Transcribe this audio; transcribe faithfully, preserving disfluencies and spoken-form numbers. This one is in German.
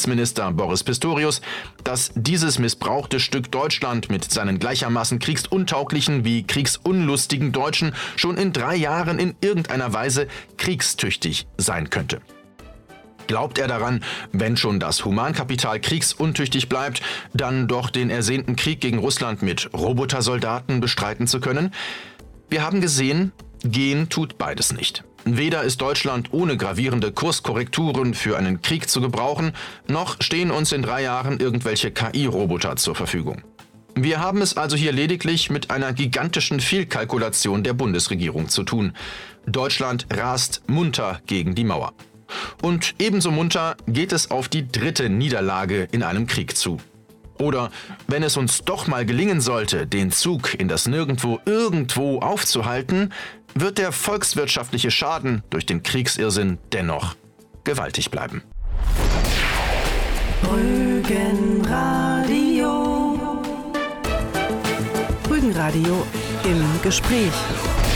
Justizminister Boris Pistorius, dass dieses missbrauchte Stück Deutschland mit seinen gleichermaßen kriegsuntauglichen wie kriegsunlustigen Deutschen schon in drei Jahren in irgendeiner Weise kriegstüchtig sein könnte. Glaubt er daran, wenn schon das Humankapital kriegsuntüchtig bleibt, dann doch den ersehnten Krieg gegen Russland mit Robotersoldaten bestreiten zu können? Wir haben gesehen, gehen tut beides nicht. Weder ist Deutschland ohne gravierende Kurskorrekturen für einen Krieg zu gebrauchen, noch stehen uns in drei Jahren irgendwelche K I-Roboter zur Verfügung. Wir haben es also hier lediglich mit einer gigantischen Fehlkalkulation der Bundesregierung zu tun. Deutschland rast munter gegen die Mauer. Und ebenso munter geht es auf die dritte Niederlage in einem Krieg zu. Oder wenn es uns doch mal gelingen sollte, den Zug in das Nirgendwo irgendwo aufzuhalten, wird der volkswirtschaftliche Schaden durch den Kriegsirrsinn dennoch gewaltig bleiben. Rügenradio. Rügenradio im Gespräch.